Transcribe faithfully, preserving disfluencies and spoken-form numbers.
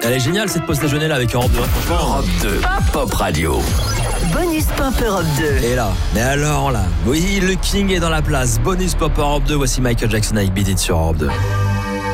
Elle est géniale cette pause déjeuner là avec Europe deux. Franchement, Europe deux, Pop Radio. Bonus Pop Europe deux. Et là, mais alors là, oui, le King est dans la place. Bonus Pop Europe deux, voici Michael Jackson avec Beat It sur Europe deux.